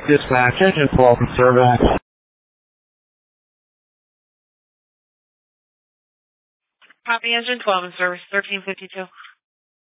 Dispatch, engine 12 in service. Copy, engine 12 in service, 1352.